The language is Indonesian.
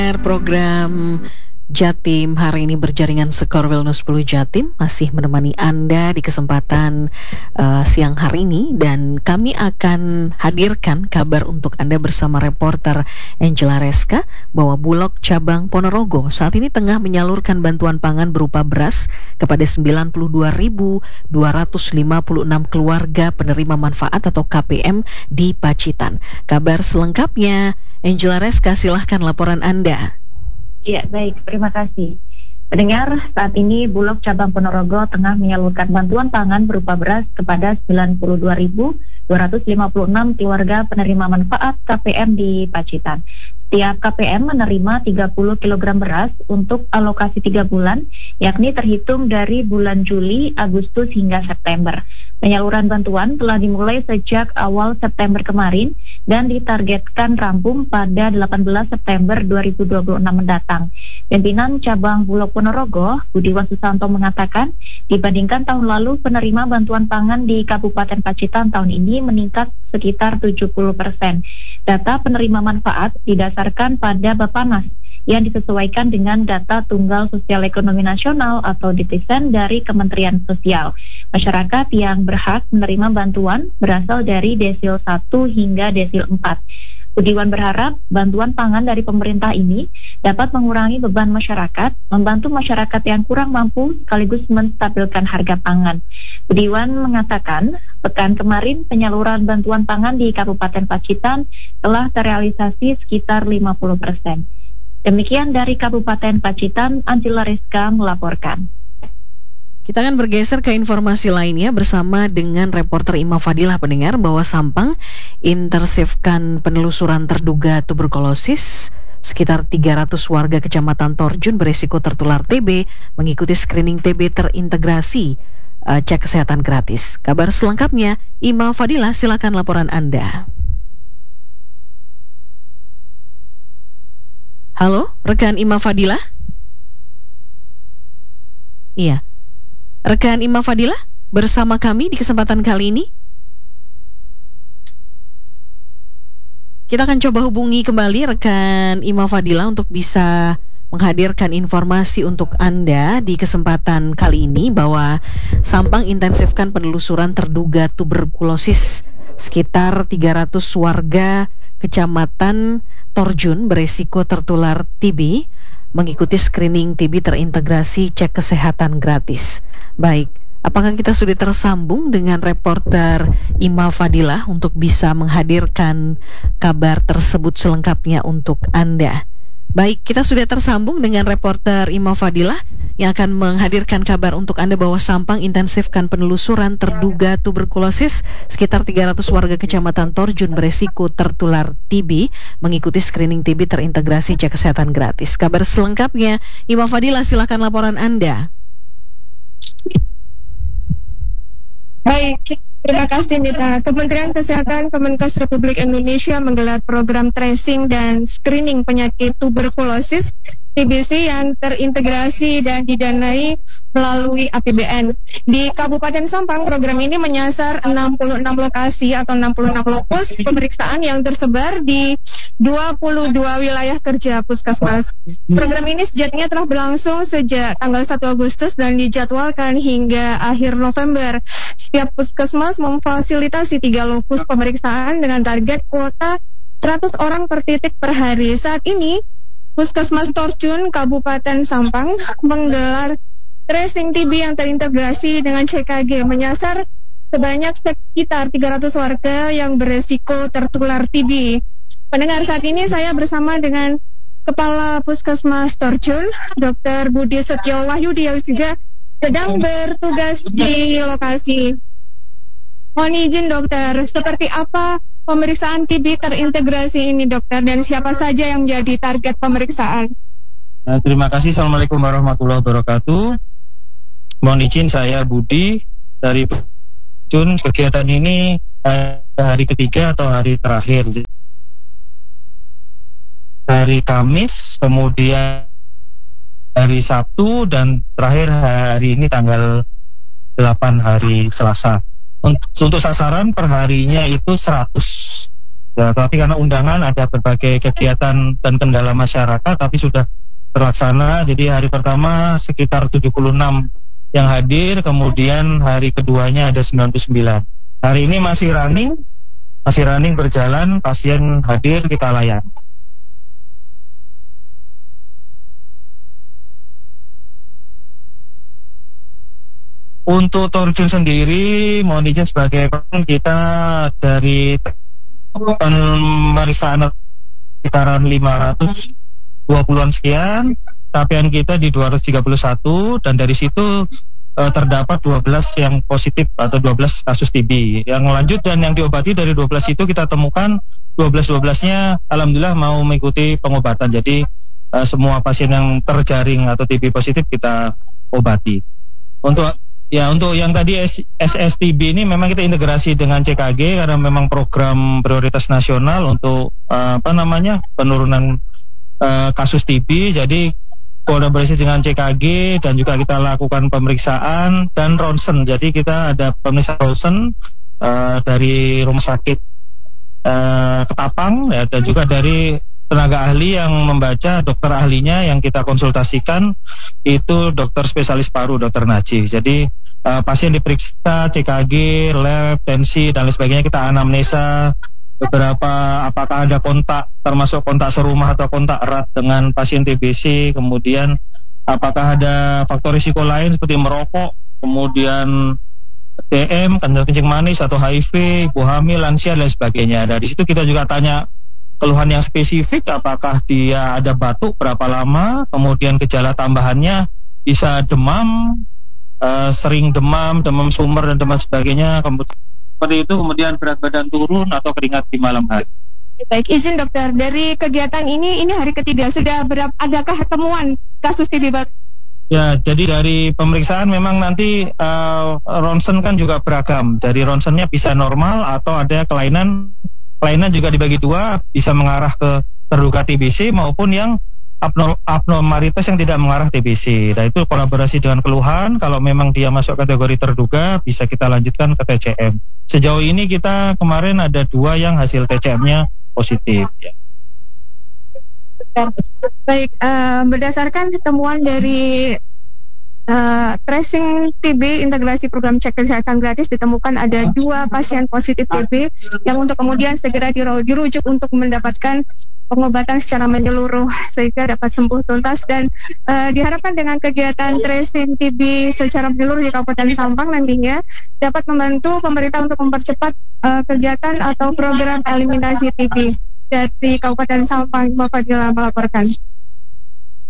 Program Jatim hari ini berjaringan Skor Wellness 10 Jatim masih menemani Anda di kesempatan siang hari ini, dan kami akan hadirkan kabar untuk Anda bersama reporter Angela Reska bahwa Bulog Cabang Ponorogo saat ini tengah menyalurkan bantuan pangan berupa beras kepada 92.256 keluarga penerima manfaat atau KPM di Pacitan. Kabar selengkapnya Angela Reska, silahkan laporan Anda. Ya, baik, terima kasih. Pendengar, saat ini Bulog Cabang Ponorogo tengah menyalurkan bantuan pangan berupa beras kepada 92.256 keluarga penerima manfaat KPM di Pacitan. Setiap KPM menerima 30 kg beras untuk alokasi 3 bulan, yakni terhitung dari bulan Juli, Agustus hingga September. Penyaluran bantuan telah dimulai sejak awal September kemarin dan ditargetkan rampung pada 18 September 2026 mendatang. Pimpinan Cabang Bulog Ponorogo, Budiwan Susanto, mengatakan dibandingkan tahun lalu penerima bantuan pangan di Kabupaten Pacitan tahun ini meningkat sekitar 70%. Data penerima manfaat didasarkan pada Bappenas yang disesuaikan dengan data Tunggal Sosial Ekonomi Nasional atau DSN dari Kementerian Sosial. Masyarakat yang berhak menerima bantuan berasal dari desil 1 hingga desil 4. Budiwan berharap bantuan pangan dari pemerintah ini dapat mengurangi beban masyarakat, membantu masyarakat yang kurang mampu, sekaligus menstabilkan harga pangan. Budiwan mengatakan, pekan kemarin penyaluran bantuan pangan di Kabupaten Pacitan telah terrealisasi sekitar 50%. Demikian dari Kabupaten Pacitan, Angela Reska melaporkan. Kita akan bergeser ke informasi lainnya bersama dengan reporter Ima Fadilah. Pendengar, bahwa Sampang intensifkan penelusuran terduga tuberkulosis. Sekitar 300 warga Kecamatan Torjun beresiko tertular TB mengikuti screening TB terintegrasi cek kesehatan gratis. Kabar selengkapnya, Ima Fadilah, silakan laporan Anda. Halo, rekan Ima Fadilah? Iya. Rekan Ima Fadilah bersama kami di kesempatan kali ini. Kita akan coba hubungi kembali rekan Ima Fadilah untuk bisa menghadirkan informasi untuk Anda di kesempatan kali ini bahwa Sampang intensifkan penelusuran terduga tuberkulosis. Sekitar 300 warga Kecamatan Torjun beresiko tertular TB mengikuti screening TB terintegrasi cek kesehatan gratis. Baik, apakah kita sudah tersambung dengan reporter Ima Fadilah untuk bisa menghadirkan kabar tersebut selengkapnya untuk Anda? Baik, kita sudah tersambung dengan reporter Ima Fadilah yang akan menghadirkan kabar untuk Anda bahwa Sampang intensifkan penelusuran terduga tuberkulosis. Sekitar 300 warga Kecamatan Torjun beresiko tertular TB mengikuti screening TB terintegrasi cek kesehatan gratis. Kabar selengkapnya, Ima Fadilah, silakan laporan Anda. Baik, terima kasih Nita. Kementerian Kesehatan Kemenkes Republik Indonesia menggelar program tracing dan screening penyakit tuberkulosis TBC yang terintegrasi dan didanai melalui APBN. Di Kabupaten Sampang, program ini menyasar 66 lokasi atau 66 lokus pemeriksaan yang tersebar di 22 wilayah kerja puskesmas. Program ini sejatinya telah berlangsung sejak tanggal 1 Agustus dan dijadwalkan hingga akhir November. Setiap puskesmas memfasilitasi 3 lokus pemeriksaan dengan target kuota 100 orang per titik per hari. Saat ini, Puskesmas Torjun, Kabupaten Sampang menggelar tracing TB yang terintegrasi dengan CKG, menyasar sebanyak sekitar 300 warga yang beresiko tertular TB. Pendengar, saat ini saya bersama dengan Kepala Puskesmas Torjun, Dr. Budi Setio Wahyudi, yang juga sedang bertugas di lokasi. Mohon izin dokter, seperti apa pemeriksaan TB terintegrasi ini dokter, dan siapa saja yang menjadi target pemeriksaan? Terima kasih. Assalamualaikum warahmatullahi wabarakatuh. Mohon izin, saya Budi dari Jun. Kegiatan ini hari ketiga atau hari terakhir, hari Kamis, kemudian hari Sabtu, dan terakhir hari ini tanggal 8 hari Selasa. Untuk sasaran perharinya itu 100 Ya, tapi karena undangan ada berbagai kegiatan dan kendala masyarakat, tapi sudah terlaksana. Jadi hari pertama sekitar 76 yang hadir, kemudian hari keduanya ada 99. Hari ini masih running berjalan, pasien hadir kita layani. Untuk Torjun sendiri, mohon izin sebagai kita dari pemeriksaan sekitaran 520-an sekian, capaian kita di 231, dan dari situ terdapat 12 yang positif atau 12 kasus TB. Yang lanjut dan yang diobati dari 12 itu kita temukan 12-12-nya alhamdulillah mau mengikuti pengobatan. Jadi semua pasien yang terjaring atau TB positif kita obati. Untuk yang tadi SSTB ini memang kita integrasi dengan CKG karena memang program prioritas nasional untuk penurunan kasus TB. Jadi kolaborasi dengan CKG dan juga kita lakukan pemeriksaan dan ronsen. Jadi kita ada pemeriksaan ronsen dari rumah sakit Ketapang ya, dan juga dari tenaga ahli yang membaca, dokter ahlinya yang kita konsultasikan itu dokter spesialis paru, dokter Najih. Jadi pasien diperiksa CKG, lab, tensi dan lain sebagainya, kita anamnesa beberapa apakah ada kontak, termasuk kontak serumah atau kontak erat dengan pasien TBC, kemudian apakah ada faktor risiko lain seperti merokok, kemudian DM, kencing manis atau HIV, ibu hamil, lansia dan sebagainya. Dari situ kita juga tanya keluhan yang spesifik, apakah dia ada batuk berapa lama, kemudian gejala tambahannya bisa demam, sering demam sumber dan demam sebagainya, seperti itu, kemudian berat badan turun atau keringat di malam hari. Baik, izin dokter, dari kegiatan ini hari ketiga, sudah adakah temuan kasus TB baru? Ya, jadi dari pemeriksaan memang nanti ronsen kan juga beragam. Dari ronsennya bisa normal atau ada kelainan juga dibagi dua, bisa mengarah ke terduga TBC maupun yang abnormalitas yang tidak mengarah TBC. Nah, itu kolaborasi dengan keluhan. Kalau memang dia masuk kategori terduga, bisa kita lanjutkan ke TCM. Sejauh ini kita kemarin ada 2 yang hasil TCM-nya positif. Ya. Baik, berdasarkan temuan dari tracing TB integrasi program cek kesehatan gratis, ditemukan ada 2 pasien positif TB yang untuk kemudian segera dirujuk untuk mendapatkan pengobatan secara menyeluruh sehingga dapat sembuh tuntas, dan diharapkan dengan kegiatan tracing TB secara menyeluruh di Kabupaten Sampang nantinya dapat membantu pemerintah untuk mempercepat kegiatan atau program eliminasi TB dari Kabupaten Sampang. Bapak Fadila melaporkan.